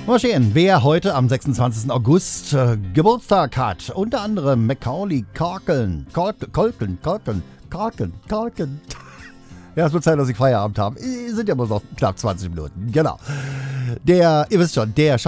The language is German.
Mal sehen, wer heute am 26. August Geburtstag hat. Unter anderem Macaulay Culkin. Ja, es wird Zeit, dass ich Feierabend habe. Sind ja bloß noch knapp 20 Minuten. Genau. Ihr wisst schon, der